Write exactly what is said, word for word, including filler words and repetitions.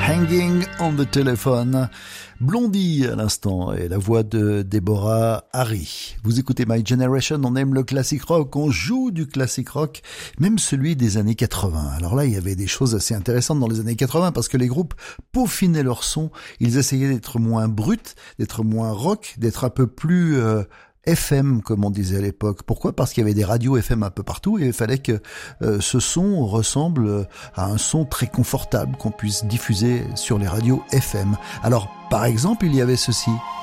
Hanging on the Telephone. Blondie à l'instant et la voix de Deborah Harry. Vous écoutez My Generation, on aime le classic rock, on joue du classic rock, même celui des années quatre-vingts. Alors là, il y avait des choses assez intéressantes dans les années quatre-vingts parce que les groupes peaufinaient leur son, ils essayaient d'être moins bruts, d'être moins rock, d'être un peu plus... Euh, F M, comme on disait à l'époque. Pourquoi ? Parce qu'il y avait des radios F M un peu partout et il fallait que euh, ce son ressemble à un son très confortable qu'on puisse diffuser sur les radios F M. Alors, par exemple, il y avait ceci.